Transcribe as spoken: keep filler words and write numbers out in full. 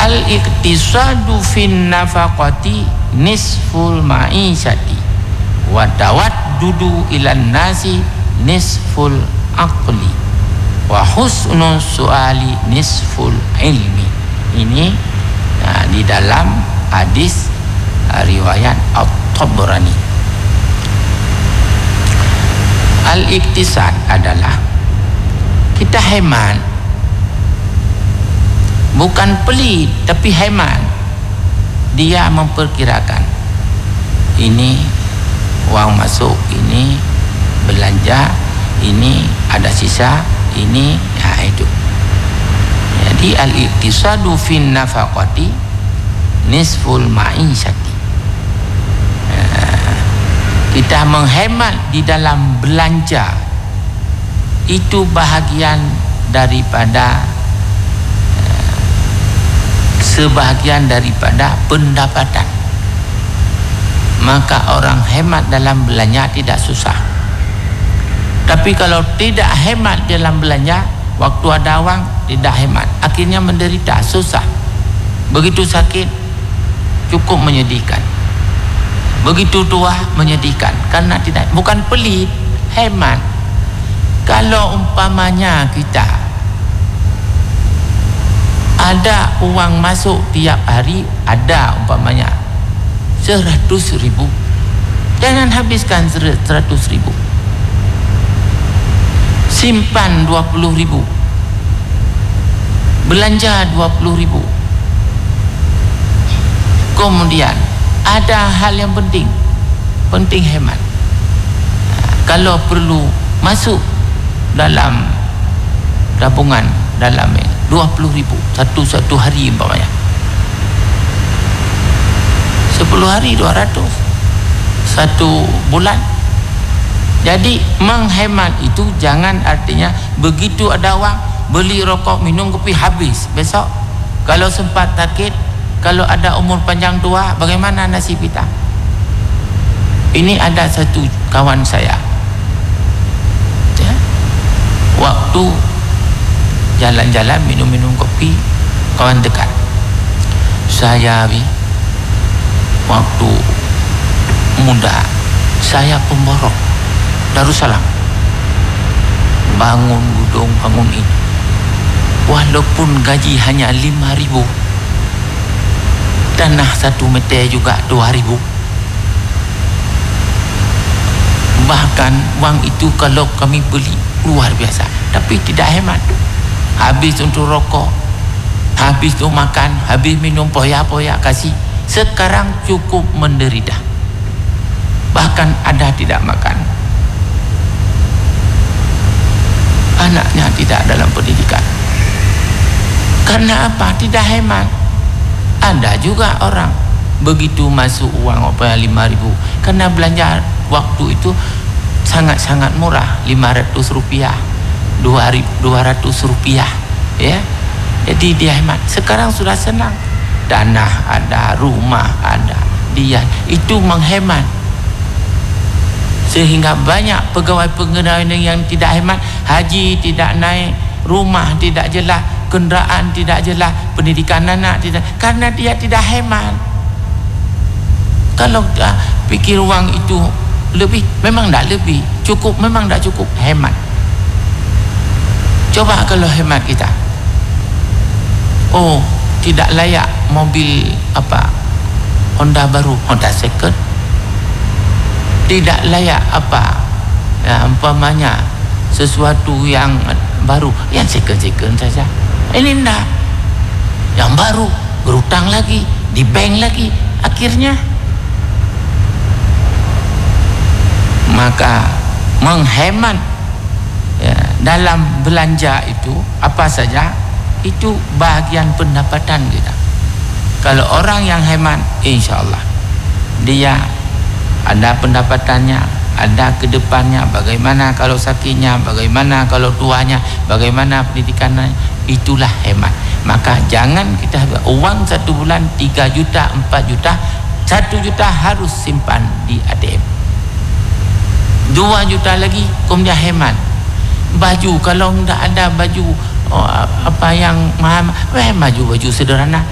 Al-iqtisadu fin nafaqati nisful ma'isyati wa tawaddudu ilan nasi nisful aqli wa husnul su'ali nisful ilmi. Ini nah, di dalam hadis uh, riwayat At-Tabrani. Al-iqtisad adalah kita hemat, bukan pelit tapi hemat. Dia memperkirakan ini wang masuk, ini belanja, ini ada sisa, ini ya itu. Jadi al-iqtisadu fin nafaqati nisful ma'isyati. Kita menghemat di dalam belanja, itu bahagian daripada uh, sebahagian daripada pendapatan. Maka orang hemat dalam belanja tidak susah. Tapi kalau tidak hemat dalam belanja, waktu ada wang tidak hemat, akhirnya menderita, susah. Begitu sakit cukup menyedihkan, begitu tua menyedihkan, karena tidak, bukan pelit, hemat. Kalau umpamanya kita ada uang masuk tiap hari, ada umpamanya seratus ribu, jangan habiskan seratus ribu, simpan dua puluh ribu, belanja dua puluh ribu. Kemudian ada hal yang penting, penting hemat. Kalau perlu masuk dalam tabungan dalam dua puluh ribu satu satu hari umpamanya, sepuluh hari dua ratus, satu bulan. Jadi menghemat itu jangan artinya begitu ada wang beli rokok, minum kopi, habis. Besok kalau sempat sakit, kalau ada umur panjang tua, bagaimana nasib kita? Ini ada satu kawan saya, ya, waktu jalan-jalan minum-minum kopi, kawan dekat saya, waktu muda saya pemborok Darussalam, bangun gudung, bangun ini, walaupun gaji hanya lima ribu, tanah satu meter juga dua ribu. Bahkan wang itu kalau kami beli luar biasa, tapi tidak hemat. Habis untuk rokok, habis untuk makan, habis minum poya-poya kasih. Sekarang cukup menderita, bahkan ada tidak makan, anaknya tidak dalam pendidikan. Karena apa? Tidak hemat. Ada juga orang begitu masuk uang apa lima ribu, karena belanja waktu itu sangat-sangat murah, lima ratus rupiah, dua ratus rupiah, ya. Jadi dia hemat. Sekarang sudah senang, tanah ada, rumah ada, dia itu menghemat. Sehingga banyak pegawai-pegawai yang tidak hemat, haji tidak naik, rumah tidak jelas, kenderaan tidak jelas, pendidikan anak tidak, karena dia tidak hemat. Kalau uh, pikir uang itu lebih, memang tak lebih, cukup memang tak cukup, hemat. Coba kalau hemat kita, oh tidak layak mobil apa Honda baru, Honda second, tidak layak apa ya, umpamanya sesuatu yang baru, yang second-second saja. Ini enggak, yang baru, berutang lagi, di bank lagi, akhirnya maka menghemat ya, dalam belanja itu apa saja, itu bahagian pendapatan kita. Kalau orang yang hemat, insya Allah dia ada pendapatannya, ada ke depannya, bagaimana kalau sakitnya, bagaimana kalau tuanya, bagaimana pendidikannya, itulah hemat. Maka jangan kita uang satu bulan tiga juta, empat juta, satu juta harus simpan di A T M, dua juta lagi kemudian hemat. Baju kalau tidak ada baju oh, apa yang mahal, eh, baju baju sederhana,